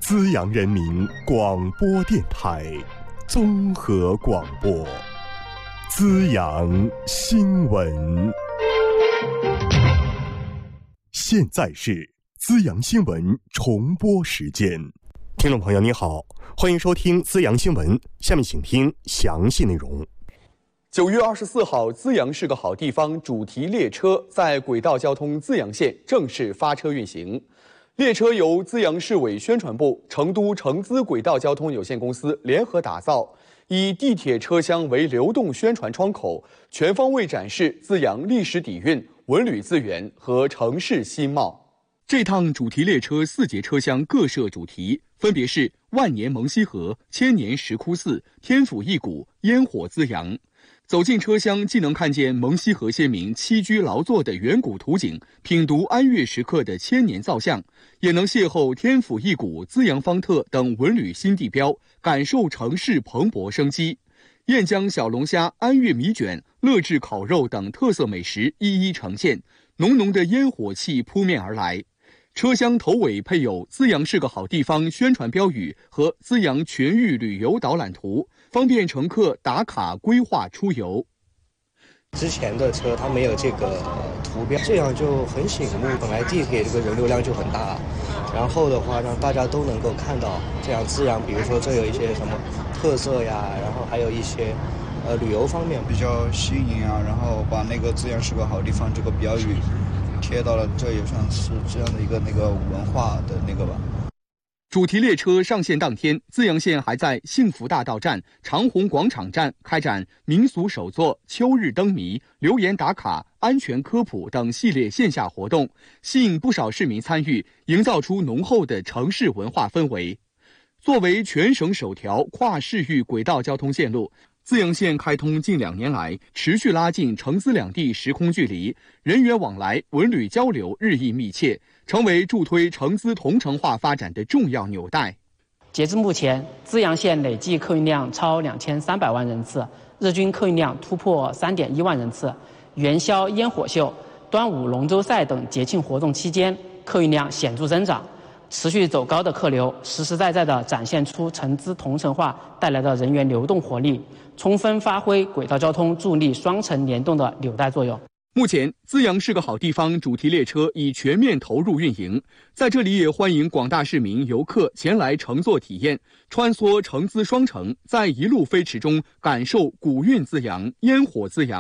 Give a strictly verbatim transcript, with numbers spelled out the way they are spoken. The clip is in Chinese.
资阳人民广播电台综合广播，资阳新闻。现在是资阳新闻重播时间。听众朋友你好，欢迎收听资阳新闻，下面请听详细内容。 九月二十四号，资阳是个好地方主题列车在轨道交通资阳线正式发车运行。列车由资阳市委宣传部、成都成资轨道交通有限公司联合打造，以地铁车厢为流动宣传窗口，全方位展示资阳历史底蕴、文旅资源和城市新貌。这趟主题列车四节车厢各设主题，分别是万年蒙西河、千年石窟寺、天府一谷、烟火资阳。走进车厢，既能看见蒙西河先民栖居劳作的远古图景，品读安岳石刻的千年造像，也能邂逅天府一谷、资阳方特等文旅新地标，感受城市蓬勃生机。燕江小龙虾、安岳米卷、乐至烤肉等特色美食一一呈现，浓浓的烟火气扑面而来。车厢头尾配有资阳是个好地方宣传标语和资阳全域旅游导览图，方便乘客打卡规划出游。 之前的车它没有这个图标，这样就很醒目。本来地铁这个人流量就很大，然后的话让大家都能够看到这样资阳，比如说这有一些什么特色呀，然后还有一些呃旅游方面比较新颖啊，然后把那个资阳是个好地方这个标语贴到了，这也算是这样的一个那个文化的那个吧。 主题列车上线当天，资阳县还在幸福大道站、长虹广场站开展民俗手作、秋日灯谜、留言打卡、安全科普等系列线下活动，吸引不少市民参与，营造出浓厚的城市文化氛围。作为全省首条跨市域轨道交通线路，资阳县开通近两年来，持续拉近成资两地时空距离，人员往来、文旅交流日益密切，成为助推成资同城化发展的重要纽带。 截至目前，资阳县累计客运量超两千三百万人次，日均客运量突破三点一万人次。元宵、烟火秀、端午龙舟赛等节庆活动期间，客运量显著增长。持续走高的客流，实实在在地展现出成资同城化带来的人员流动活力，充分发挥轨道交通助力双城联动的纽带作用。 目前，资阳是个好地方主题列车已全面投入运营，在这里也欢迎广大市民游客前来乘坐体验，穿梭成资双城，在一路飞驰中感受古韵资阳、烟火资阳。